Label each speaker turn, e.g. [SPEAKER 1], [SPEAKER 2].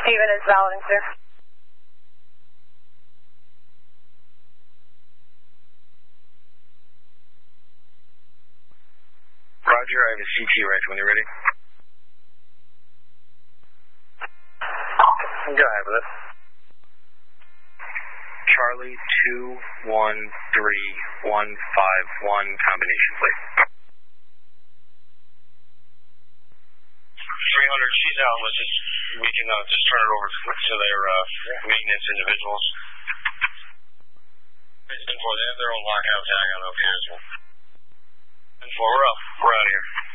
[SPEAKER 1] Steven is valid and clear.
[SPEAKER 2] Roger, I have a CT right when you're ready. Go ahead with it. Charlie 213-151 combination, please. 300, she's out. Let's just, we can just turn it over to their maintenance individuals. They have their own lockout tag on up here as well. And 4, we're up. We're out of here.